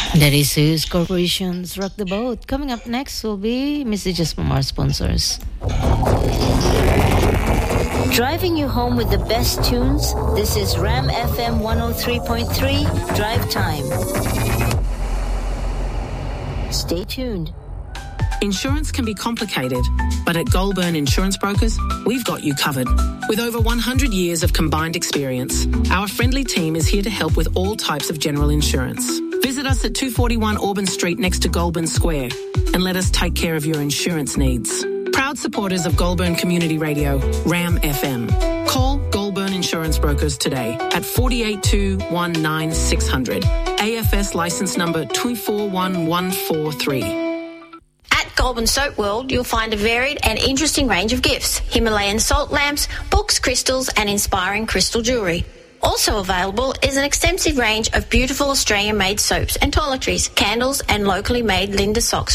That is Zeus Corporation's Rock the Boat. Coming up next will be messages from our sponsors. Driving you home with the best tunes? This is Ram FM 103.3 Drive Time. Stay tuned. Insurance can be complicated, but at Goulburn Insurance Brokers, we've got you covered. With over 100 years of combined experience, our friendly team is here to help with all types of general insurance. Visit us at 241 Auburn Street next to Goulburn Square and let us take care of your insurance needs. Proud supporters of Goulburn Community Radio, Ram FM. Call Goulburn Insurance Brokers today at 482 19600. AFS licence number 241143. Goulburn Soap World, you'll find a varied and interesting range of gifts: Himalayan salt lamps, books, crystals and inspiring crystal jewellery. Also available is an extensive range of beautiful Australian-made soaps and toiletries, candles and locally made Linda socks